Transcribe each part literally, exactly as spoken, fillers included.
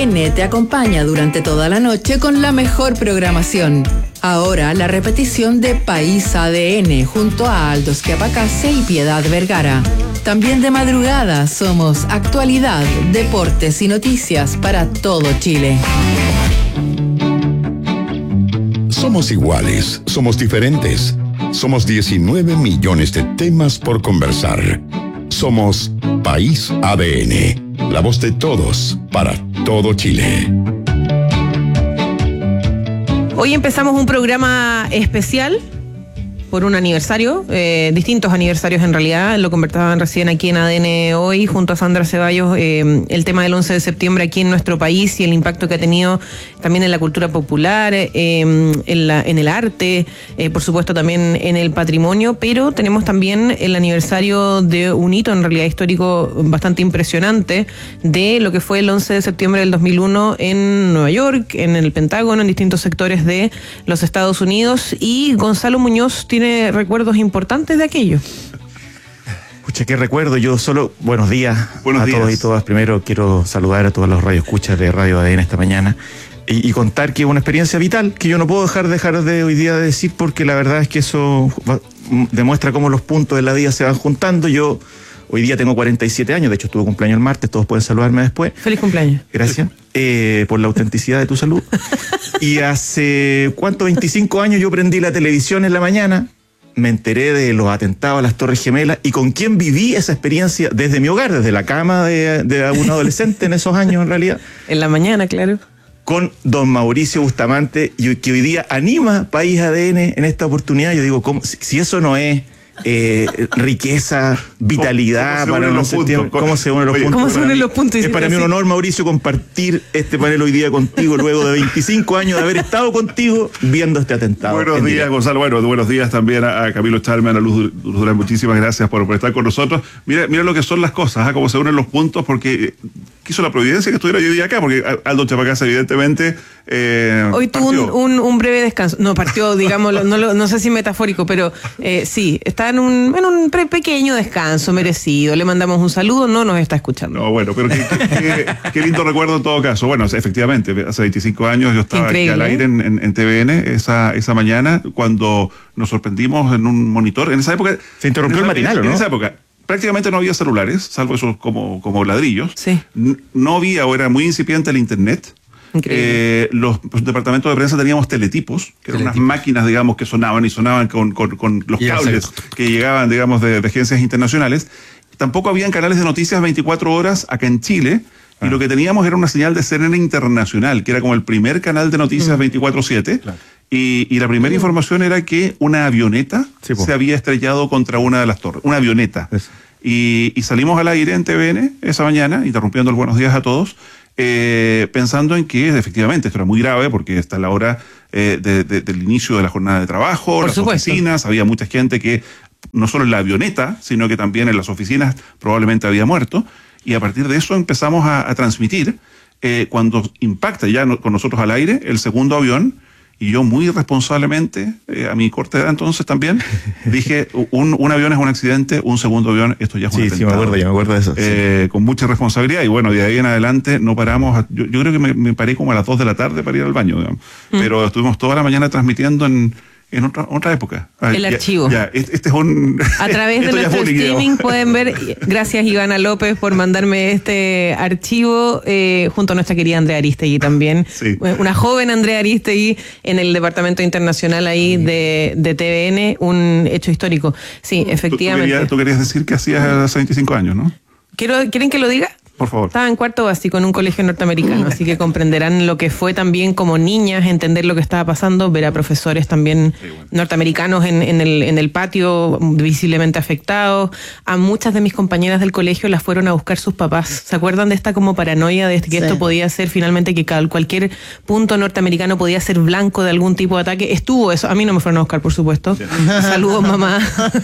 N te acompaña durante toda la noche con la mejor programación. Ahora la repetición de País A D N junto a Aldo Schiapacase y Piedad Vergara. También de madrugada somos actualidad, deportes y noticias para todo Chile. Somos iguales, somos diferentes. Somos diecinueve millones de temas por conversar. Somos País A D N, la voz de todos para todo Chile. Hoy empezamos un programa especial por un aniversario, eh, distintos aniversarios en realidad, lo conversaban recién aquí en A D N Hoy junto a Sandra Ceballos, eh, el tema del once de septiembre aquí en nuestro país y el impacto que ha tenido también en la cultura popular, eh, en, la, en el arte, eh, por supuesto también en el patrimonio, pero tenemos también el aniversario de un hito en realidad histórico bastante impresionante de lo que fue el once de septiembre del dos mil uno en Nueva York, en el Pentágono, en distintos sectores de los Estados Unidos, y Gonzalo Muñoz tiene recuerdos importantes de aquello. Pucha, qué recuerdo. Yo solo, buenos días buenos a días. todos y todas. Primero quiero saludar a todos los radioescuchas de Radio A D N esta mañana y, y contar que es una experiencia vital que yo no puedo dejar, dejar de hoy día de decir, porque la verdad es que eso va, demuestra cómo los puntos de la vida se van juntando. Yo hoy día tengo cuarenta y siete años, de hecho tuve cumpleaños el martes, todos pueden saludarme después. Feliz cumpleaños. Gracias, eh, por la autenticidad de tu salud. Y hace, ¿cuánto? veinticinco años yo prendí la televisión en la mañana, me enteré de los atentados a las Torres Gemelas y con quién viví esa experiencia desde mi hogar, desde la cama de, de un adolescente en esos años en realidad. En la mañana, claro. Con don Mauricio Bustamante, y que hoy día anima País A D N en esta oportunidad. Yo digo, ¿cómo, si, si eso no es eh, riqueza, vitalidad para los septiembre, ¿cómo se unen los puntos? ¿Cómo se unen los puntos? Es para mí un honor, Mauricio, compartir este panel hoy día contigo luego de veinticinco años de haber estado contigo viendo este atentado. Buenos días, directo. Gonzalo. Bueno, buenos días también a, a Camilo Chalme, a Luz Durán. Muchísimas gracias por, por estar con nosotros. Mira, mira lo que son las cosas, ¿eh? Cómo se unen los puntos, porque quiso la providencia que estuviera yo hoy día acá, porque Aldo Schiapacase evidentemente eh, hoy tuvo un, un, un breve descanso. No, partió, digamos, no, no, no sé si metafórico, pero eh, sí, está en un, en un pre pequeño descanso merecido. Le mandamos un saludo, no nos está escuchando. No, bueno, pero qué, qué, qué lindo recuerdo en todo caso. Bueno, efectivamente, hace veinticinco años yo estaba aquí al aire en, en, en T V N esa, esa mañana, cuando nos sorprendimos en un monitor. En esa época... Se interrumpió el matinal, ¿no? En esa época prácticamente no había celulares, salvo esos como, como ladrillos. Sí. No había, o era muy incipiente el internet. Eh, los departamentos de prensa teníamos teletipos, que eran unas máquinas, digamos, que sonaban y sonaban con, con, con los y cables que llegaban, digamos, de, de agencias internacionales. Tampoco habían canales de noticias veinticuatro horas acá en Chile, ah. y lo que teníamos era una señal de C N N Internacional, que era como el primer canal de noticias mm. veinticuatro siete. Claro. Y, y la primera mm. información era que una avioneta sí, se había estrellado contra una de las torres. Una avioneta. Y, y salimos al aire en T V N esa mañana, interrumpiendo el buenos días a todos, Eh, pensando en que efectivamente esto era muy grave, porque está la hora eh, de, de, del inicio de la jornada de trabajo, por las supuesto. Oficinas, había mucha gente que no solo en la avioneta, sino que también en las oficinas probablemente había muerto, y a partir de eso empezamos a, a transmitir eh, cuando impacta ya no, con nosotros al aire el segundo avión. Y yo muy responsablemente, eh, a mi corta edad entonces también, dije, un, un avión es un accidente, un segundo avión, esto ya es un sí, atentado. Sí, me acuerdo, yo me acuerdo de eso. Eh, sí. Con mucha responsabilidad, y bueno, de ahí en adelante no paramos, a, yo, yo creo que me, me paré como a las dos de la tarde para ir al baño, digamos. Mm. Pero estuvimos toda la mañana transmitiendo en... en otra, otra época. El ya, archivo. Ya, este es un... A través de nuestro streaming pueden ver, gracias Ivana López por mandarme este archivo, eh, junto a nuestra querida Andrea Aristegui también. Sí. Una joven Andrea Aristegui en el departamento internacional ahí de, de T V N, un hecho histórico. Sí, efectivamente. Tú, tú, querías, tú querías decir que hacías hace veinticinco años, ¿no? Quiero, ¿Quieren que lo diga? Por favor. Estaba en cuarto básico en un colegio norteamericano, así que comprenderán lo que fue también como niñas, entender lo que estaba pasando, ver a profesores también sí, bueno. norteamericanos en, en, el, en el patio visiblemente afectados. A muchas de mis compañeras del colegio las fueron a buscar sus papás. ¿Se acuerdan de esta como paranoia de que sí. esto podía ser finalmente que cualquier punto norteamericano podía ser blanco de algún tipo de ataque? Estuvo eso. A mí no me fueron a buscar, por supuesto. Sí. Saludos, mamá.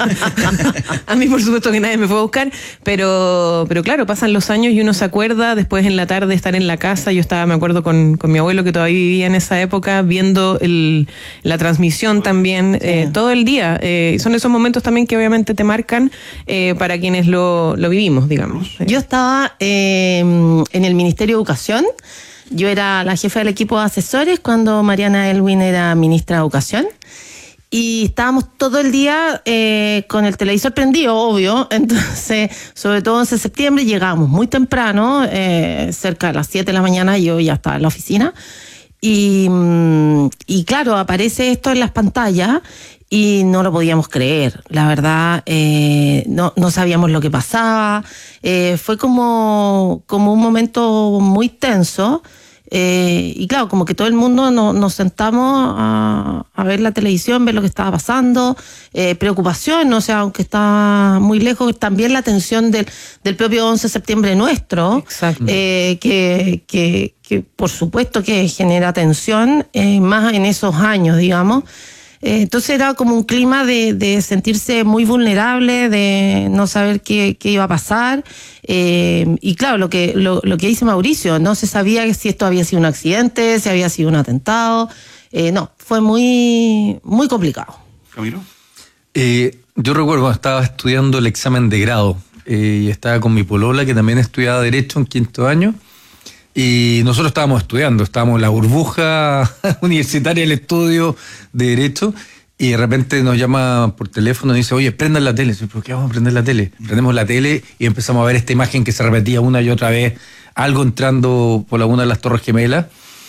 A mí, por supuesto, que nadie me fue a buscar, pero, pero claro, pasan los años y uno se acuerda después en la tarde estar en la casa. Yo estaba, me acuerdo, con, con mi abuelo que todavía vivía en esa época, viendo el, la transmisión también, sí. eh, todo el día. Eh, son esos momentos también que obviamente te marcan eh, para quienes lo, lo vivimos, digamos. Yo estaba eh, en el Ministerio de Educación Yo era la jefa del equipo de asesores cuando Mariana Elwin era ministra de Educación. Y estábamos todo el día eh, con el televisor prendido, obvio. Entonces, sobre todo once de septiembre, llegábamos muy temprano, eh, cerca de las siete de la mañana, yo ya estaba en la oficina. Y, y claro, aparece esto en las pantallas y no lo podíamos creer. La verdad, eh, no, no sabíamos lo que pasaba. Eh, fue como, como un momento muy tenso. Eh, y claro, como que todo el mundo no, nos sentamos a, a ver la televisión, ver lo que estaba pasando, eh, preocupación, o sea, aunque está muy lejos, también la atención del, del propio once de septiembre nuestro, Exacto. Eh, que, que, que por supuesto que genera tensión, eh, más en esos años, digamos. Eh, entonces era como un clima de, de sentirse muy vulnerable, de no saber qué, qué iba a pasar. Eh, y claro, lo que, lo, lo que dice Mauricio, no se sabía si esto había sido un accidente, si había sido un atentado. Eh, no, fue muy, muy complicado. ¿Camilo? Eh, yo recuerdo cuando estaba estudiando el examen de grado eh, y estaba con mi polola, que también estudiaba Derecho en quinto año. Y nosotros estábamos estudiando, estábamos en la burbuja universitaria del estudio de Derecho, y de repente nos llama por teléfono y dice, oye, prendan la tele. ¿Por qué vamos a prender la tele? Prendemos la tele y empezamos a ver esta imagen que se repetía una y otra vez, algo entrando por alguna de las Torres Gemelas.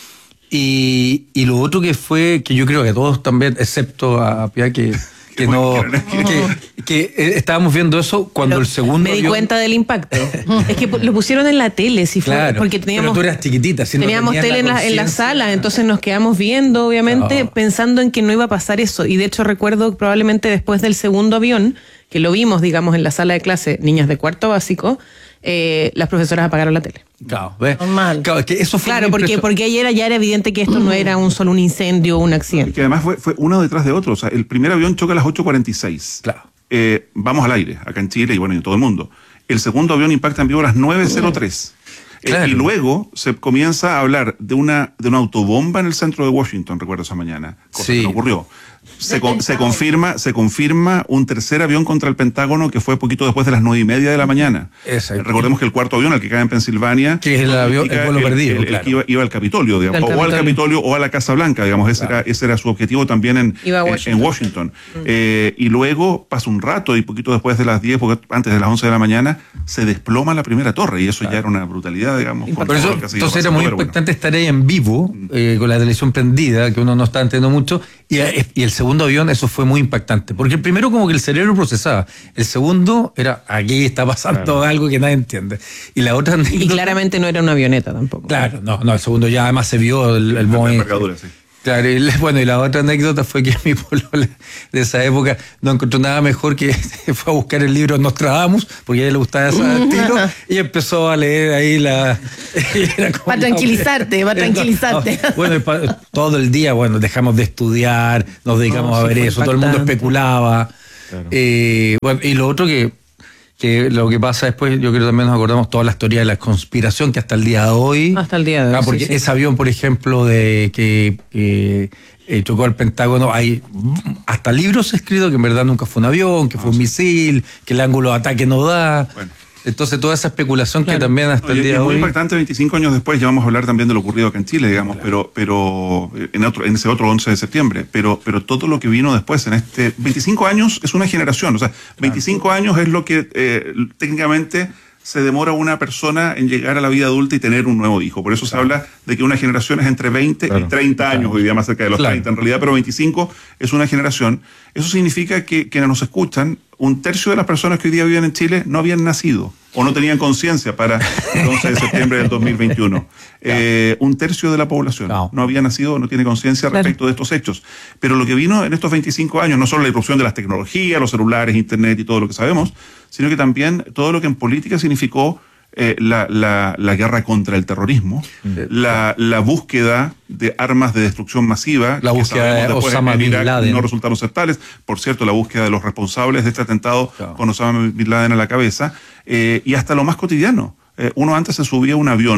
Y, y lo otro que fue, que yo creo que todos también, excepto a Pia, que... que no que, que estábamos viendo eso cuando Pero el segundo me di avión... cuenta del impacto. Es que lo pusieron en la tele, si fue, Claro, porque teníamos, pero tú eras chiquitita, si no teníamos tenías tele en la, en la sala, entonces nos quedamos viendo, obviamente, No. pensando en que no iba a pasar eso. Y de hecho recuerdo probablemente después del segundo avión, que lo vimos, digamos, en la sala de clase, niñas de cuarto básico, eh, las profesoras apagaron la tele. Claro, ¿ves? Normal. Claro, que eso fue Claro, muy porque, impresionante. porque ayer ya era evidente que esto no era un solo un incendio o un Y accidente. que además fue, fue uno detrás de otro. O sea, el primer avión choca a las ocho cuarenta y seis. Claro. Eh, vamos al aire, acá en Chile y bueno, en todo el mundo. El segundo avión impacta en vivo a las nueve cero tres. Eh, Claro. y luego se comienza a hablar de una, de una autobomba en el centro de Washington, recuerdo esa mañana, cosa Sí. que no ocurrió. Se, con- se confirma se confirma un tercer avión contra el Pentágono que fue poquito después de las nueve y media de la mañana. Exacto. Eh, Recordemos que el cuarto avión, el que cae en Pensilvania, Que es el avión- el vuelo perdido, el, el claro. que iba, iba al Capitolio, digamos, Al o al Capitolio. Capitolio o a la Casa Blanca, digamos, ese, era, ese era su objetivo también en, Iba a en- Washington. en Washington. Eh, y luego pasa un rato y poquito después de las diez, porque antes de las once de la mañana, se desploma la primera torre y eso ya era una brutalidad, digamos. con Por todo eso, lo que ha seguido entonces era pasando, muy pero bueno. importante estar ahí en vivo, eh, con la televisión prendida, que uno no estaba entendiendo mucho, y, y el segundo avión, eso fue muy impactante, porque el primero como que el cerebro procesaba, el segundo era, aquí está pasando Claro. algo que nadie entiende. Y la otra Y anécdota- claramente no era una avioneta tampoco. Claro, no, no, el segundo ya además se vio el, el La Boeing. envergadura, sí. Claro, y la- bueno, y la otra anécdota fue que mi polola de esa época no encontró nada mejor que fue a buscar el libro Nostradamus, porque a ella le gustaba ese estilo, y empezó a leer ahí la... era como- Para tranquilizarte, para tranquilizarte. No, bueno, y pa- todo el día, bueno, dejamos de estudiar, nos dedicamos No, a sí, ver fue eso, todo el mundo impactante. especulaba. Claro. Eh, bueno, y lo otro que, que lo que pasa después, yo creo que también nos acordamos toda la teoría de la conspiración que hasta el día de hoy... Hasta el día de hoy, Ah, porque sí, sí. ese avión, por ejemplo, de que eh, eh, chocó al Pentágono, hay hasta libros escritos que en verdad nunca fue un avión, que fue un misil, que el ángulo de ataque no da. Bueno. Entonces toda esa especulación Claro. que también hasta No, el y- y día es de muy hoy... impactante, veinticinco años después, ya vamos a hablar también de lo ocurrido acá en Chile, digamos, pero pero en otro en ese otro once de septiembre, pero pero todo lo que vino después en este veinticinco años es una generación, o sea, veinticinco años es lo que eh, técnicamente se demora una persona en llegar a la vida adulta y tener un nuevo hijo. Por eso se habla de que una generación es entre veinte Claro. y treinta años, hoy día más cerca de los Claro. treinta en realidad, pero veinticinco es una generación. Eso significa que quienes nos escuchan, un tercio de las personas que hoy día viven en Chile no habían nacido o no tenían conciencia para el once de septiembre del dos mil veintiuno. Eh, un tercio de la población Claro. no había nacido o no tiene conciencia Claro. respecto de estos hechos. Pero lo que vino en estos veinticinco años, no solo la irrupción de las tecnologías, los celulares, internet y todo lo que sabemos, sino que también todo lo que en política significó eh, la, la, la guerra contra el terrorismo, la, la búsqueda de armas de destrucción masiva, La que búsqueda sabemos de después Osama en Bin Irak Laden. no resultaron ser tales. Por cierto, la búsqueda de los responsables de este atentado Claro. con Osama Bin Laden a la cabeza, eh, y hasta lo más cotidiano. Eh, uno antes se subía a un avión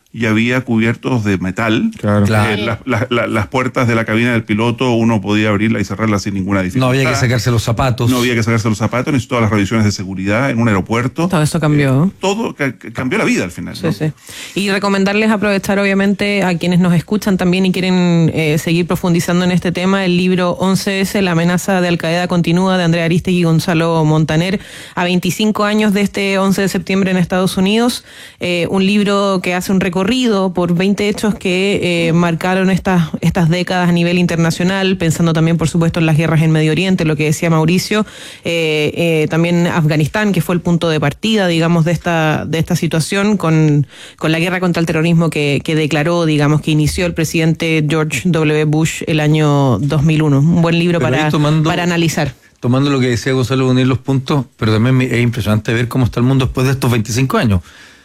y había cubiertos de metal. Claro. Eh, Claro. las, las- las- las puertas de la cabina del piloto uno podía abrirla y cerrarla sin ninguna dificultad. No había que sacarse los zapatos. No había que sacarse los zapatos, ni todas las revisiones de seguridad en un aeropuerto. Todo eso cambió. Eh, todo ca- ca- cambió la vida al final. Sí, ¿no? sí. Y recomendarles aprovechar, obviamente, a quienes nos escuchan también y quieren eh, seguir profundizando en este tema, el libro once ese, La amenaza de Al Qaeda continúa, de Andrea Aristegui y Gonzalo Montaner, a veinticinco años de este once de septiembre en Estados Unidos. Eh, un libro que hace un recorrido por veinte hechos que eh, marcaron estas, estas décadas a nivel internacional, pensando también, por supuesto, en las guerras en Medio Oriente, lo que decía Mauricio, eh, eh, también Afganistán, que fue el punto de partida, digamos, de esta, de esta situación, con, con la guerra contra el terrorismo que, que declaró, digamos, que inició el presidente George doble u Bush el año dos mil uno. Un buen libro Pero para, ahí tomando- para analizar. Tomando lo que decía Gonzalo, unir los puntos, pero también me- es impresionante ver cómo está el mundo después de estos veinticinco años.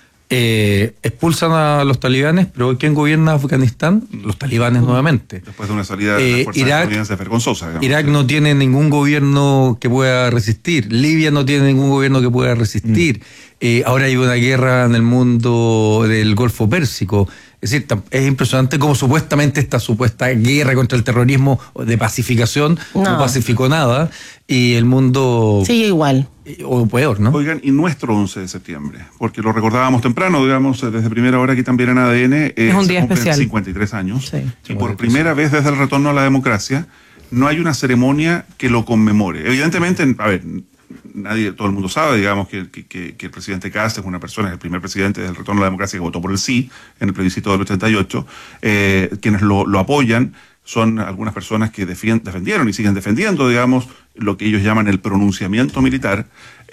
Eh, expulsan a los talibanes, pero ¿quién gobierna Afganistán? Los talibanes nuevamente. Después de una salida de Eh, las fuerzas Irak- estadounidenses vergonzosa. digamos. Irak no tiene ningún gobierno que pueda resistir. Libia no tiene ningún gobierno que pueda resistir. Eh, ahora hay una guerra en el mundo del Golfo Pérsico. Es decir, tam- es impresionante cómo supuestamente esta supuesta guerra contra el terrorismo de pacificación no, No. pacificó nada y el mundo, Sigue igual. eh, o peor, ¿no? Oigan, y nuestro once de septiembre, porque lo recordábamos temprano, digamos, desde primera hora aquí también en A D N. eh, Es un se día cumplen especial. cincuenta y tres años. Sí. Y por primera vez desde el retorno a la democracia, no hay una ceremonia que lo conmemore. Evidentemente, a ver, nadie, todo el mundo sabe, digamos, que, que, que- que el presidente Kast es una persona, es el primer presidente del retorno a la democracia que votó por el sí en el plebiscito del ochenta y ocho. Eh, quienes lo, lo apoyan son algunas personas que defien- defendieron y siguen defendiendo, digamos, lo que ellos llaman el pronunciamiento militar,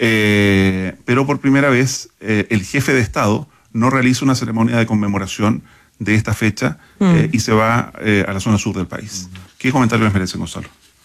eh, pero por primera vez eh, el jefe de Estado no realiza una ceremonia de conmemoración de esta fecha eh, y se va eh, a la zona sur del país. ¿Qué comentario les merece, Gonzalo?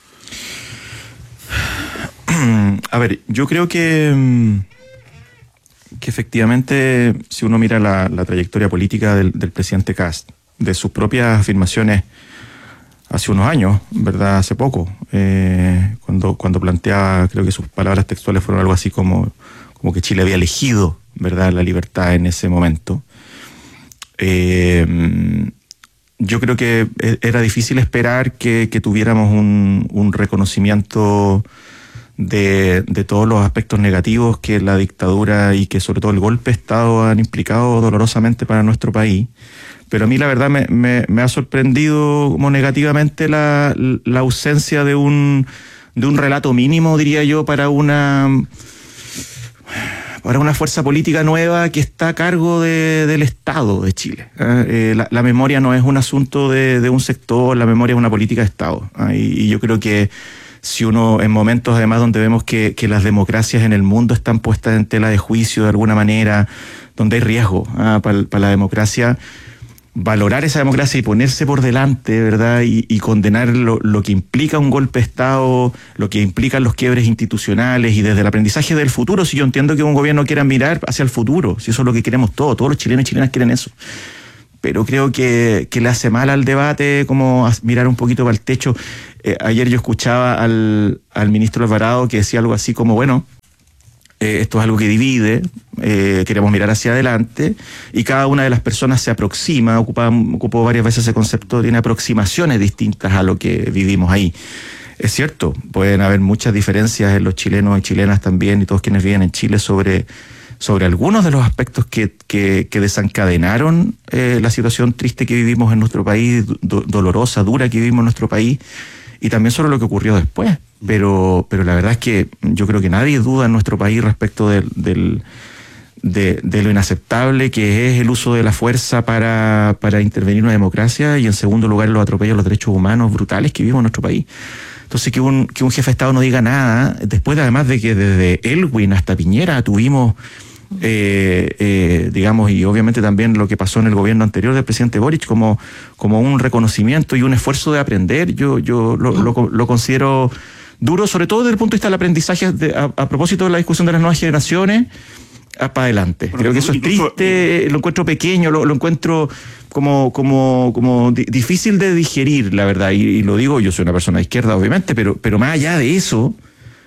A ver, yo creo que, mm, que efectivamente, si uno mira la, la trayectoria política del, del presidente Kast, de sus propias afirmaciones hace unos años, ¿verdad? Hace poco, eh, cuando, cuando planteaba, creo que sus palabras textuales fueron algo así como, como que Chile había elegido, ¿verdad?, la libertad en ese momento. Eh, yo creo que era difícil esperar que, que tuviéramos un, un reconocimiento de, de todos los aspectos negativos que la dictadura y que sobre todo el golpe de Estado han implicado dolorosamente para nuestro país. Pero a mí la verdad me, me, me ha sorprendido como negativamente la, la ausencia de un, de un relato mínimo, diría yo, para una... para una fuerza política nueva que está a cargo de, del Estado de Chile. ¿eh? Eh, la, la memoria no es un asunto de, de un sector, la memoria es una política de Estado. ¿eh? Y, y yo creo que si uno, en momentos además donde vemos que, que las democracias en el mundo están puestas en tela de juicio de alguna manera, donde hay riesgo ¿eh? para, para la democracia, valorar esa democracia y ponerse por delante, ¿verdad? Y, y condenar lo, lo que implica un golpe de Estado, lo que implican los quiebres institucionales y desde el aprendizaje del futuro. Si yo entiendo que un gobierno quiera mirar hacia el futuro, si eso es lo que queremos todos, todos los chilenos y chilenas quieren eso. Pero creo que, que le hace mal al debate como mirar un poquito para el techo. Eh, ayer yo escuchaba al, al ministro Alvarado que decía algo así como, bueno, Eh, esto es algo que divide, eh, queremos mirar hacia adelante y cada una de las personas se aproxima, ocupa, ocupó varias veces ese concepto, tiene aproximaciones distintas a lo que vivimos ahí. Es cierto, pueden haber muchas diferencias en los chilenos y chilenas también y todos quienes viven en Chile sobre, sobre algunos de los aspectos que, que, que desencadenaron eh, la situación triste que vivimos en nuestro país, do, dolorosa, dura que vivimos en nuestro país y también sobre lo que ocurrió después. Pero, pero la verdad es que yo creo que nadie duda en nuestro país respecto del, del, de, de lo inaceptable que es el uso de la fuerza para, para intervenir en una democracia y en segundo lugar los atropellos a los derechos humanos brutales que vivimos en nuestro país. Entonces que un, que un jefe de Estado no diga nada, después de, además de que desde Elwin hasta Piñera tuvimos, eh, eh, digamos, y obviamente también lo que pasó en el gobierno anterior del presidente Boric como, como un reconocimiento y un esfuerzo de aprender, yo, yo lo, lo, lo considero duro, sobre todo desde el punto de vista del aprendizaje, de, a, a propósito de la discusión de las nuevas generaciones, para adelante. Bueno, creo que eso es triste, lo encuentro pequeño, lo, lo encuentro como, como, como di, difícil de digerir, la verdad, y, y lo digo, yo soy una persona de izquierda, obviamente, pero, pero más allá de eso,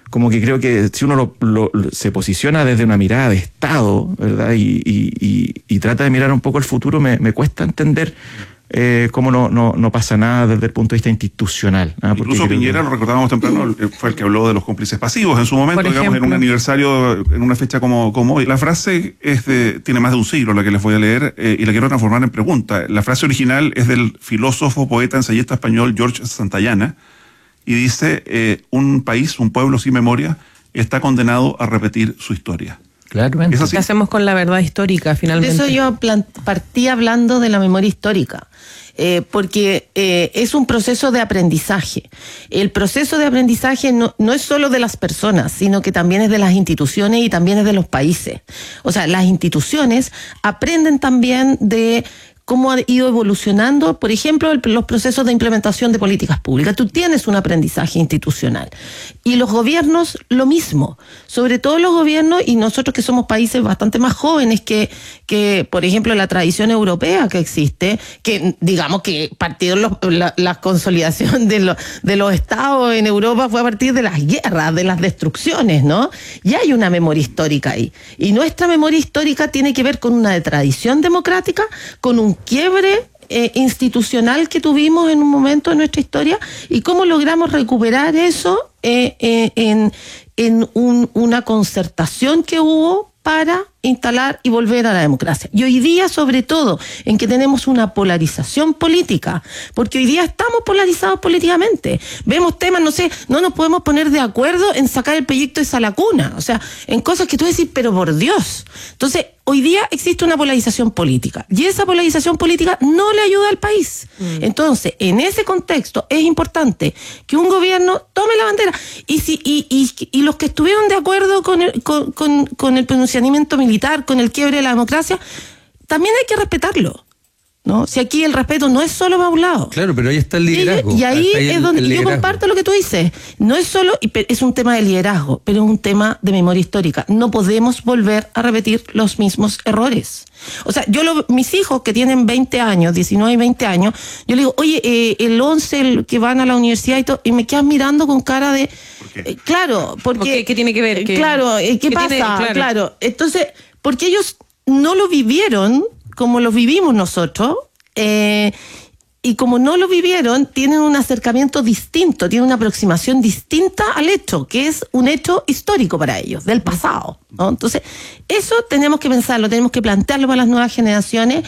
como que creo que si uno lo, lo, se posiciona desde una mirada de Estado, ¿verdad? Y, y, y, y trata de mirar un poco el futuro, me, me cuesta entender eh, cómo no, no, no pasa nada desde el punto de vista institucional. ¿Ah? Incluso Piñera, que... lo recordábamos temprano, fue el que habló de los cómplices pasivos en su momento, digamos, en un aniversario, en una fecha como, como hoy. La frase es de, tiene más de un siglo, la que les voy a leer, eh, y la quiero transformar en pregunta. La frase original es del filósofo, poeta, ensayista español George Santayana, y dice, eh, un país, un pueblo sin memoria, está condenado a repetir su historia. Claramente. ¿Qué hacemos con la verdad histórica, finalmente? Por eso yo partí hablando de la memoria histórica, eh, porque eh, es un proceso de aprendizaje. El proceso de aprendizaje no, no es solo de las personas, sino que también es de las instituciones y también es de los países. O sea, las instituciones aprenden también de cómo ha ido evolucionando, por ejemplo, el, los procesos de implementación de políticas públicas. Tú tienes un aprendizaje institucional. Y los gobiernos, lo mismo. Sobre todo los gobiernos, y nosotros que somos países bastante más jóvenes que, que por ejemplo, la tradición europea que existe, que digamos que partió los, la, la consolidación de, lo, de los estados en Europa fue a partir de las guerras, de las destrucciones, ¿no? Y hay una memoria histórica ahí. Y nuestra memoria histórica tiene que ver con una tradición democrática, con un quiebre eh, institucional que tuvimos en un momento de nuestra historia y cómo logramos recuperar eso eh, eh, en, en un, una concertación que hubo para instalar y volver a la democracia. Y hoy día, sobre todo, en que tenemos una polarización política, porque hoy día estamos polarizados políticamente. Vemos temas, no sé, no nos podemos poner de acuerdo en sacar el proyecto de Salacuna, o sea, en cosas que tú decís, pero por Dios. Entonces, hoy día existe una polarización política, y esa polarización política no le ayuda al país. Mm. Entonces, en ese contexto, es importante que un gobierno tome la bandera, y si y, y, y los que estuvieron de acuerdo con el, con, con, con el pronunciamiento militar, con el quiebre de la democracia, también hay que respetarlo, ¿no? Si aquí el respeto no es solo para un lado. Claro, pero ahí está el liderazgo. Y, y ahí el, es donde yo comparto lo que tú dices. No es solo, es un tema de liderazgo, pero es un tema de memoria histórica. No podemos volver a repetir los mismos errores. O sea, yo lo, mis hijos que tienen veinte años, diecinueve y veinte años, yo le digo, oye, eh, el once el que van a la universidad y todo, y me quedan mirando con cara de... Eh, claro, porque... ¿Qué, ¿Qué tiene que ver? ¿Qué, claro, eh, ¿qué, ¿qué pasa? Tiene, claro. claro, entonces, porque ellos no lo vivieron como lo vivimos nosotros, eh, y como no lo vivieron, tienen un acercamiento distinto, tienen una aproximación distinta al hecho, que es un hecho histórico para ellos, del pasado, ¿no? Entonces, eso tenemos que pensarlo, tenemos que plantearlo para las nuevas generaciones,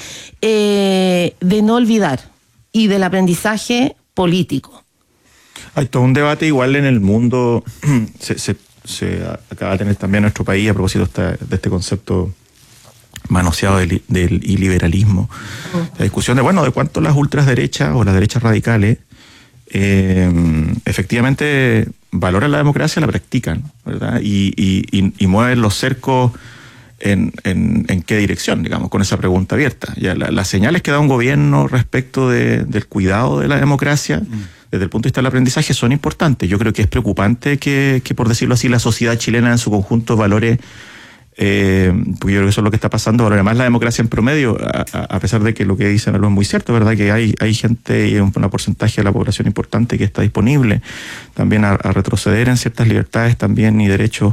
eh, de no olvidar, y del aprendizaje político. Hay todo un debate igual en el mundo, se, se, se acaba de tener también en nuestro país a propósito de, esta, de este concepto manoseado del, del iliberalismo. Uh-huh. La discusión de, bueno, de cuánto las ultraderechas o las derechas radicales eh, efectivamente valoran la democracia, la practican, ¿verdad? Y, y, y, y mueven los cercos en, en, en qué dirección, digamos, con esa pregunta abierta. Ya la, las señales que da un gobierno respecto de, del cuidado de la democracia, uh-huh, desde el punto de vista del aprendizaje, son importantes. Yo creo que es preocupante que, que por decirlo así, la sociedad chilena en su conjunto valore, Eh, porque yo creo que eso es lo que está pasando. Ahora, además, la democracia en promedio, a, a pesar de que lo que dicen es muy cierto, ¿verdad? Que hay, hay gente y un, un porcentaje de la población importante que está disponible también a, a retroceder en ciertas libertades también y derechos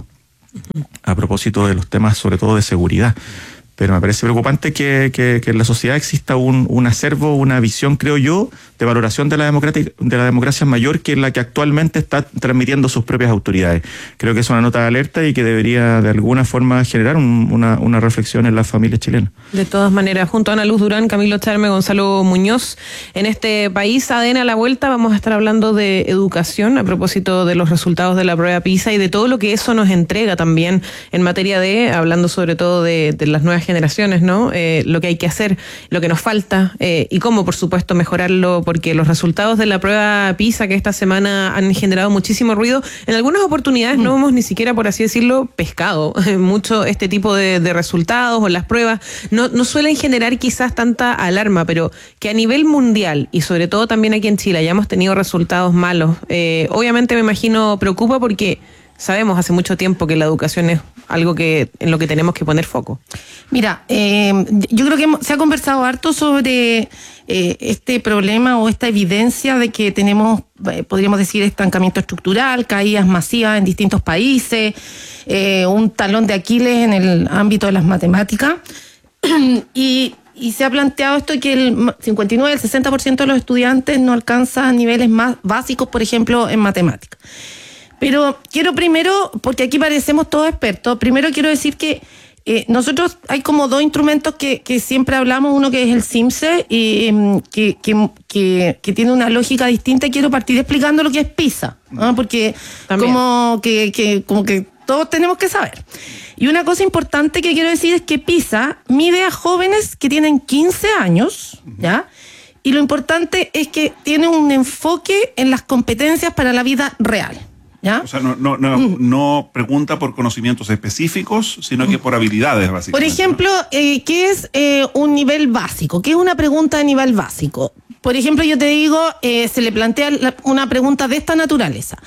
a propósito de los temas, sobre todo de seguridad. Pero me parece preocupante que, que, que en la sociedad exista un, un acervo, una visión, creo yo, de valoración de la, de la democracia mayor que la que actualmente está transmitiendo sus propias autoridades. Creo que es una nota de alerta y que debería de alguna forma generar un, una, una reflexión en las familias chilenas. De todas maneras, junto a Ana Luz Durán, Camilo Charme, Gonzalo Muñoz, en este país A D N a la vuelta vamos a estar hablando de educación a propósito de los resultados de la prueba PISA y de todo lo que eso nos entrega también en materia de, hablando sobre todo de, de las nuevas generaciones, ¿no? Eh, lo que hay que hacer, lo que nos falta eh, y cómo, por supuesto, mejorarlo, porque los resultados de la prueba PISA que esta semana han generado muchísimo ruido, en algunas oportunidades mm. no hemos ni siquiera, por así decirlo, pescado mucho este tipo de, de resultados o las pruebas no, no suelen generar quizás tanta alarma, pero que a nivel mundial y sobre todo también aquí en Chile hayamos tenido resultados malos, eh, obviamente me imagino preocupa porque sabemos hace mucho tiempo que la educación es algo que en lo que tenemos que poner foco. Mira, eh, yo creo que se ha conversado harto sobre eh, este problema o esta evidencia de que tenemos, eh, podríamos decir, estancamiento estructural, caídas masivas en distintos países, eh, un talón de Aquiles en el ámbito de las matemáticas. y, y se ha planteado esto que el cincuenta y nueve, el sesenta por ciento de los estudiantes no alcanzan niveles más básicos, por ejemplo, en matemáticas. Pero quiero primero, porque aquí parecemos todos expertos, primero quiero decir que Eh, nosotros hay como dos instrumentos que, que siempre hablamos, uno que es el CIMSE, y, eh, que, que, que, que tiene una lógica distinta. Quiero partir explicando lo que es PISA, ¿no? Porque como que, que, como que todos tenemos que saber. Y una cosa importante que quiero decir es que PISA mide a jóvenes que tienen quince años, ¿ya? Y lo importante es que tiene un enfoque en las competencias para la vida real. ¿Ya? O sea, no, no, no, no pregunta por conocimientos específicos, sino que por habilidades, básicamente. Por ejemplo, eh, ¿qué es eh, un nivel básico? ¿Qué es una pregunta de nivel básico? Por ejemplo, yo te digo, eh, se le plantea la, una pregunta de esta naturaleza.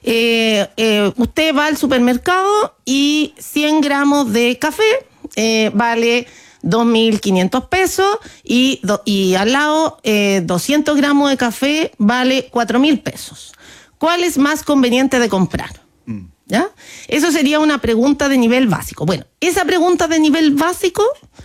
Eh, eh, usted va al supermercado y cien gramos de café eh, vale dos mil quinientos pesos y, do, y al lado eh, doscientos gramos de café vale cuatro mil pesos. ¿Cuál es más conveniente de comprar? ¿Ya? Eso sería una pregunta de nivel básico. Bueno, esa pregunta de nivel básico,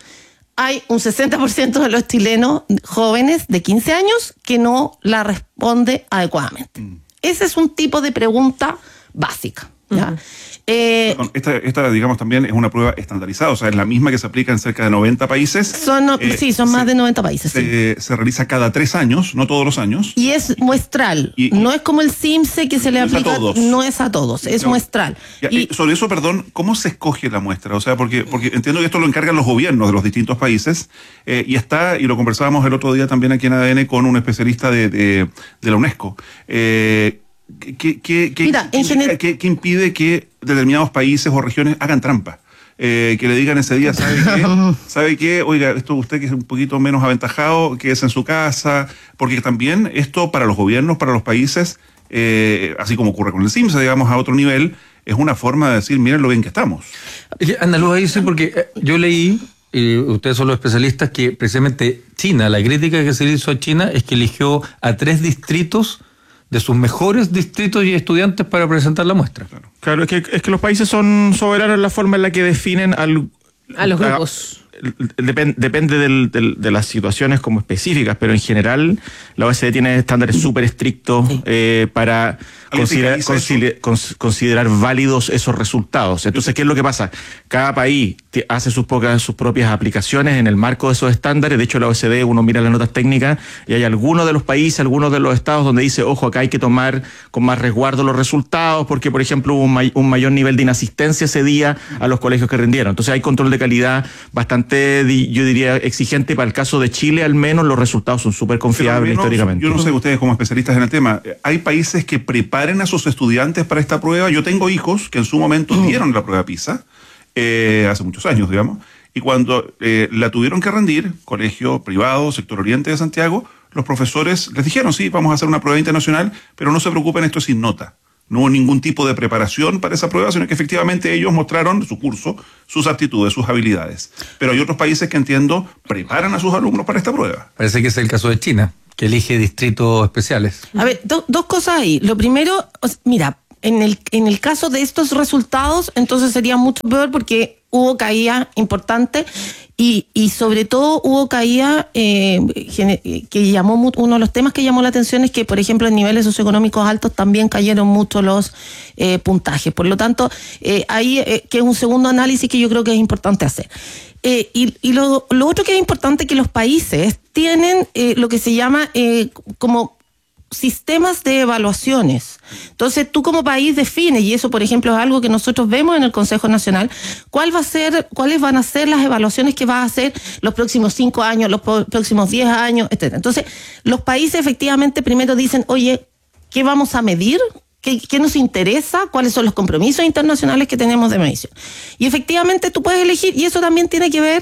hay un sesenta por ciento de los chilenos jóvenes de quince años que no la responde adecuadamente. Mm. Ese es un tipo de pregunta básica. ¿Ya? Uh-huh. Eh, esta, esta, digamos, también es una prueba estandarizada, o sea, es la misma que se aplica en cerca de noventa países. Son, eh, sí, son se, más de noventa países. Se, sí. se realiza cada tres años, no todos los años. Y es muestral. Y, no es como el CIMSE que se le aplica. Es a todos. No es a todos, es no. muestral. Ya, y, sobre eso, perdón, ¿cómo se escoge la muestra? O sea, porque, porque entiendo que esto lo encargan los gobiernos de los distintos países, eh, y está, y lo conversábamos el otro día también aquí en A D N con un especialista de, de, de la UNESCO. Eh, ¿Qué, qué, qué, Mira, qué, en general, qué, ¿Qué impide que determinados países o regiones hagan trampa? Eh, que le digan ese día, ¿sabe qué? ¿Sabe qué? Oiga, esto usted que es un poquito menos aventajado, quédese en su casa, porque también esto para los gobiernos, para los países, eh, así como ocurre con el CIMSE, digamos, a otro nivel, es una forma de decir, miren lo bien que estamos. Ana Luz dice, porque yo leí, y ustedes son los especialistas, que precisamente China, la crítica que se le hizo a China es que eligió a tres distritos de sus mejores distritos y estudiantes para presentar la muestra. Claro, claro es, que, es que los países son soberanos en la forma en la que definen al, a los grupos. Depende, depende del, del, de las situaciones como específicas, pero en general la O E C D tiene estándares súper estrictos sí. eh, para considerar, consider, considerar válidos esos resultados. Entonces, ¿qué es lo que pasa? Cada país hace sus, pocas, sus propias aplicaciones en el marco de esos estándares. De hecho, la O E C D, uno mira las notas técnicas y hay algunos de los países, algunos de los estados donde dice, ojo, acá hay que tomar con más resguardo los resultados porque, por ejemplo, hubo un, may, un mayor nivel de inasistencia ese día a los colegios que rindieron. Entonces, hay control de calidad bastante, yo diría, exigente. Para el caso de Chile, al menos, los resultados son súper confiables históricamente. Yo no sé, ustedes como especialistas en el tema, ¿hay países que preparen a sus estudiantes para esta prueba? Yo tengo hijos que en su momento dieron la prueba PISA, eh, hace muchos años, digamos, y cuando eh, la tuvieron que rendir, colegio privado, sector oriente de Santiago, los profesores les dijeron, sí, vamos a hacer una prueba internacional, pero no se preocupen, esto es sin nota. No hubo ningún tipo de preparación para esa prueba, sino que efectivamente ellos mostraron su curso, sus aptitudes, sus habilidades. Pero hay otros países que, entiendo, preparan a sus alumnos para esta prueba. Parece que es el caso de China, que elige distritos especiales. A ver, do, dos cosas ahí. Lo primero, mira, en el, en el caso de estos resultados, entonces sería mucho peor porque hubo caída importante y, y sobre todo hubo caída eh, que llamó, uno de los temas que llamó la atención es que, por ejemplo, en niveles socioeconómicos altos también cayeron mucho los eh, puntajes. Por lo tanto, eh, ahí eh, que es un segundo análisis que yo creo que es importante hacer. Eh, y y lo, lo otro que es importante es que los países tienen eh, lo que se llama eh, como sistemas de evaluaciones. Entonces, tú como país defines, y eso, por ejemplo, es algo que nosotros vemos en el Consejo Nacional, cuál va a ser, cuáles van a ser las evaluaciones que va a hacer los próximos cinco años, los próximos diez años, etcétera. Entonces, los países efectivamente primero dicen, oye, ¿qué vamos a medir? ¿Qué, ¿Qué nos interesa? ¿Cuáles son los compromisos internacionales que tenemos de medición? Y efectivamente tú puedes elegir, y eso también tiene que ver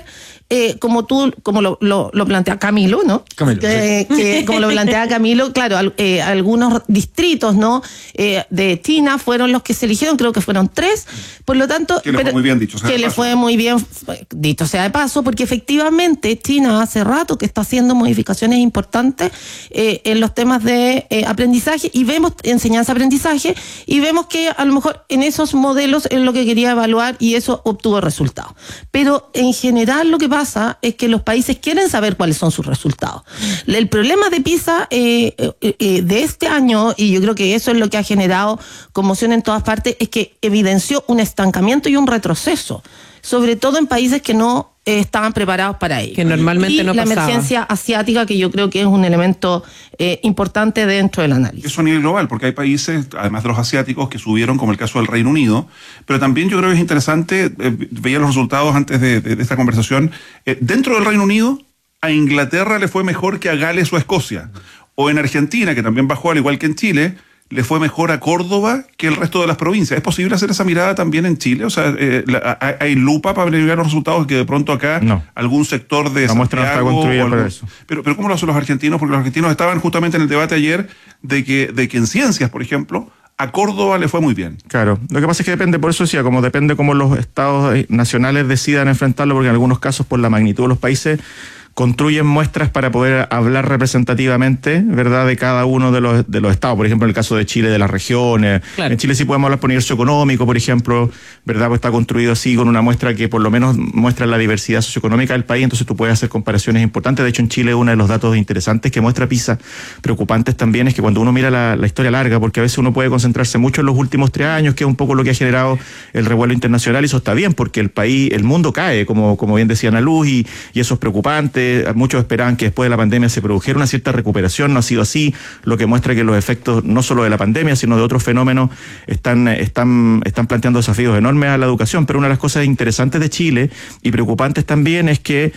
eh, como tú, como lo, lo, lo plantea Camilo, ¿no? Camilo, que, sí. que, como lo plantea Camilo, claro, al, eh, algunos distritos, ¿no? Eh, de China fueron los que se eligieron, creo que fueron tres, por lo tanto... Que le fue muy bien, dicho sea Que de le paso. fue muy bien, dicho sea de paso, porque efectivamente China hace rato que está haciendo modificaciones importantes eh, en los temas de eh, aprendizaje, y vemos enseñanza-aprendizaje, y vemos que a lo mejor en esos modelos es lo que quería evaluar y eso obtuvo resultados. Pero en general lo que pasa es que los países quieren saber cuáles son sus resultados. El problema de PISA eh, eh, eh, de este año, y yo creo que eso es lo que ha generado conmoción en todas partes, es que evidenció un estancamiento y un retroceso, sobre todo en países que no eh, estaban preparados para ello. Que normalmente y no la pasaba. emergencia asiática, que yo creo que es un elemento eh, importante dentro del análisis. Eso a nivel global, porque hay países, además de los asiáticos, que subieron, como el caso del Reino Unido, pero también yo creo que es interesante, eh, veía los resultados antes de, de, de esta conversación, eh, dentro del Reino Unido, a Inglaterra le fue mejor que a Gales o a Escocia, o en Argentina, que también bajó al igual que en Chile, le fue mejor a Córdoba que el resto de las provincias. ¿Es posible hacer esa mirada también en Chile? O sea, eh, la, hay, ¿hay lupa para verificar los resultados que de pronto acá No. algún sector de La muestra no está Santiago construida o para algún- eso. Pero, pero ¿cómo lo hacen los argentinos? Porque los argentinos estaban justamente en el debate ayer de que, de que en ciencias, por ejemplo, a Córdoba le fue muy bien. Claro, lo que pasa es que depende, por eso decía, como depende cómo los estados eh, nacionales decidan enfrentarlo, porque en algunos casos, por la magnitud de los países, construyen muestras para poder hablar representativamente, ¿verdad?, de cada uno de los, de los estados. Por ejemplo, en el caso de Chile, de las regiones. Claro. En Chile sí podemos hablar por universo económico, por ejemplo, ¿verdad?, pues está construido así, con una muestra que por lo menos muestra la diversidad socioeconómica del país, entonces tú puedes hacer comparaciones importantes. De hecho, en Chile uno de los datos interesantes que muestra PISA, preocupantes también, es que cuando uno mira la, la historia larga, porque a veces uno puede concentrarse mucho en los últimos tres años, que es un poco lo que ha generado el revuelo internacional, y eso está bien, porque el país, el mundo cae, como, como bien decía Ana Luz, y, y eso es preocupante. Muchos esperaban que después de la pandemia se produjera una cierta recuperación, no ha sido así, lo que muestra que los efectos no solo de la pandemia, sino de otros fenómenos están, están, están planteando desafíos enormes a la educación. Pero una de las cosas interesantes de Chile y preocupantes también es que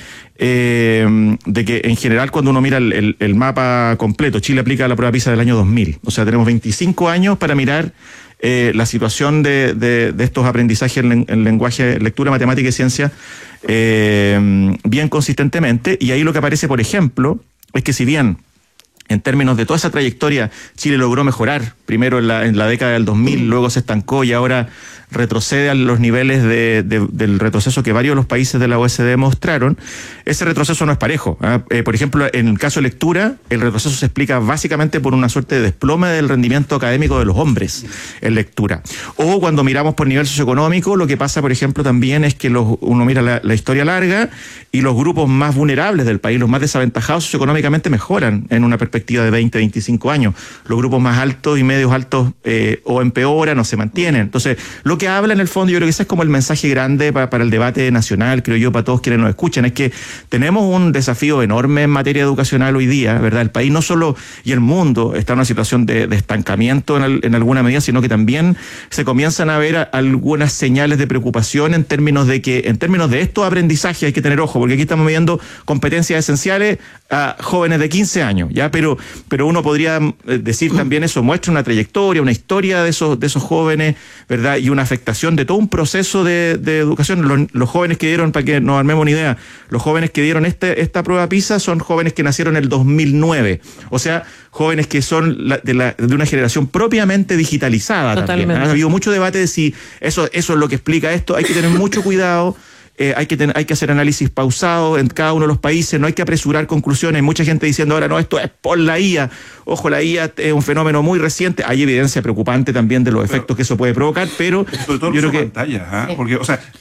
eh, de que en general cuando uno mira el, el, el mapa completo, Chile aplica la prueba PISA del año dos mil, o sea, tenemos veinticinco años para mirar Eh, la situación de, de, de estos aprendizajes en, en lenguaje, lectura, matemática y ciencia eh, bien consistentemente, y ahí lo que aparece, por ejemplo, es que si bien en términos de toda esa trayectoria Chile logró mejorar, primero en la, en la década del dos mil, luego se estancó y ahora retrocede a los niveles de, de, del retroceso que varios de los países de la O E C D mostraron, ese retroceso no es parejo. ¿eh? Eh, por ejemplo, en el caso de lectura, el retroceso se explica básicamente por una suerte de desplome del rendimiento académico de los hombres en lectura. O cuando miramos por nivel socioeconómico, lo que pasa, por ejemplo, también es que los, uno mira la, la historia larga y los grupos más vulnerables del país, los más desaventajados socioeconómicamente, mejoran en una perspectiva de veinte, veinticinco años. Los grupos más altos y medios altos eh, o empeoran o se mantienen. Entonces, lo que habla en el fondo, yo creo que ese es como el mensaje grande para, para el debate nacional, creo yo, para todos quienes nos escuchan, es que tenemos un desafío enorme en materia educacional hoy día, ¿verdad? El país no solo, y el mundo, está en una situación de, de estancamiento en, el, en alguna medida, sino que también se comienzan a ver a, algunas señales de preocupación en términos de que, en términos de estos aprendizajes hay que tener ojo, porque aquí estamos midiendo competencias esenciales a jóvenes de quince años, ¿ya? Pero, pero uno podría decir también eso muestra una trayectoria, una historia de esos, de esos jóvenes, ¿verdad? Y una afectación de todo un proceso de, de educación. Los, los jóvenes que dieron, para que nos armemos una idea, los jóvenes que dieron este, esta prueba PISA son jóvenes que nacieron en el dos mil nueve, o sea, jóvenes que son la, de, la, de una generación propiamente digitalizada. Totalmente. También. Ha habido mucho debate de si eso, eso es lo que explica esto. Hay que tener mucho cuidado. Eh, hay que ten, hay que hacer análisis pausado en cada uno de los países, no hay que apresurar conclusiones. Mucha gente diciendo ahora, no, esto es por la I A. Ojo, la I A es un fenómeno muy reciente. Hay evidencia preocupante también de los efectos pero, que eso puede provocar, pero sobre todo yo creo que pantalla, ¿eh? Porque, o sea,